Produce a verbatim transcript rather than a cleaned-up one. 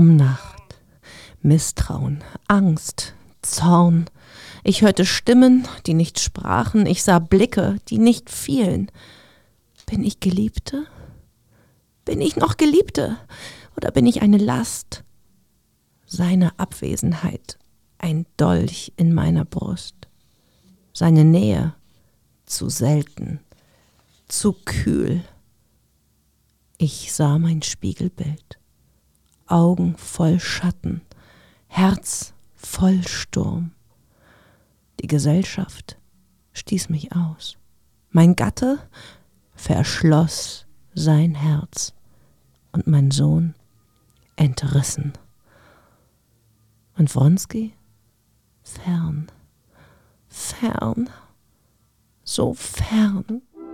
um Nacht, Misstrauen, Angst, Zorn. Ich hörte Stimmen, die nicht sprachen, ich sah Blicke, die nicht fielen. Bin ich Geliebte? Bin ich noch Geliebte? Oder bin ich eine Last? Seine Abwesenheit, ein Dolch in meiner Brust. Seine Nähe, zu selten, zu kühl. Ich sah mein Spiegelbild, Augen voll Schatten, Herz voll Sturm. Die Gesellschaft stieß mich aus. Mein Gatte verschloss sein Herz und mein Sohn entrissen. Und Wronski? Fern, fern, so fern.